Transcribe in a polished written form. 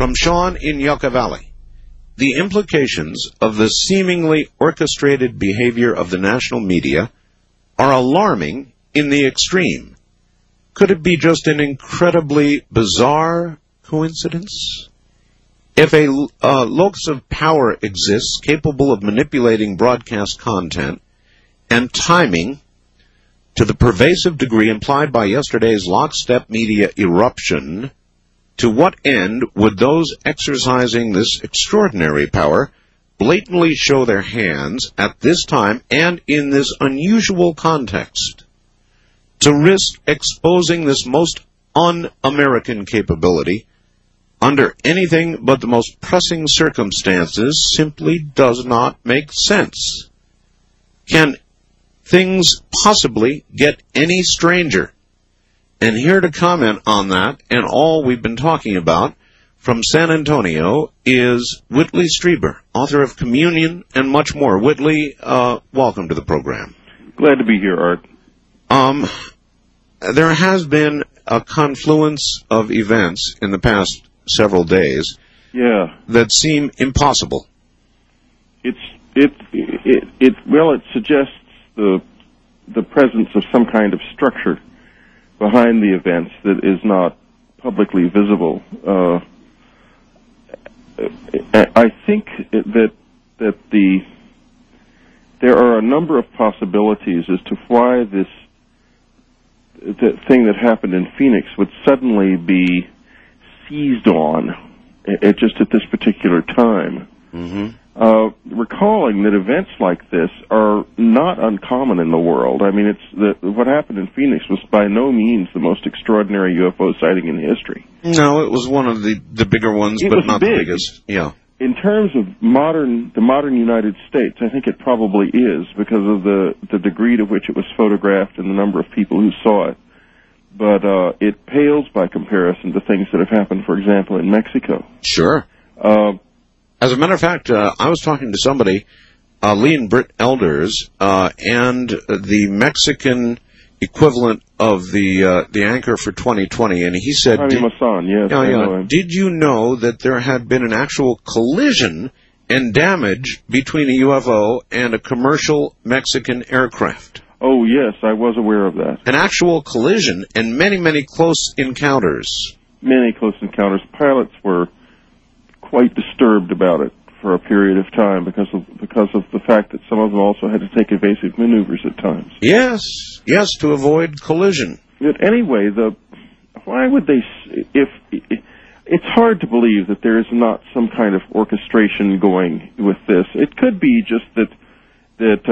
From Sean in Yucca Valley. The implications of the seemingly orchestrated behavior of the national media are alarming in the extreme. Could it be just an incredibly bizarre coincidence? If a locus of power exists capable of manipulating broadcast content and timing to the pervasive degree implied by yesterday's lockstep media eruption, to what end would those exercising this extraordinary power blatantly show their hands at this time and in this unusual context? To risk exposing this most un-American capability under anything but the most pressing circumstances simply does not make sense. Can things possibly get any stranger? And here to comment on that and all we've been talking about from San Antonio is Whitley Strieber, author of Communion and much more. Whitley, welcome to the program. Glad to be here, Art. There has been a confluence of events in the past several days that seem impossible. It suggests the presence of some kind of structure behind the events that is not publicly visible. I think that there are a number of possibilities as to why the thing that happened in Phoenix would suddenly be seized on at this particular time. Mm-hmm. Recalling that events like this are not uncommon in the world. I mean, what happened in Phoenix was by no means the most extraordinary UFO sighting in history. No, it was one of the bigger ones, but not the biggest. Yeah. In terms of the modern United States, I think it probably is because of the degree to which it was photographed and the number of people who saw it. But it pales by comparison to things that have happened, for example, in Mexico. Sure. As a matter of fact, I was talking to somebody, Lee and Britt Elders, and the Mexican equivalent of the anchor for 2020, and he said, did you know that there had been an actual collision and damage between a UFO and a commercial Mexican aircraft? Oh, yes, I was aware of that. An actual collision and many, many close encounters. Many close encounters. Pilots were quite disturbed about it for a period of time because of the fact that some of them also had to take evasive maneuvers at times. Yes, to avoid collision. But anyway, why would they? It's hard to believe that there is not some kind of orchestration going with this. It could be just that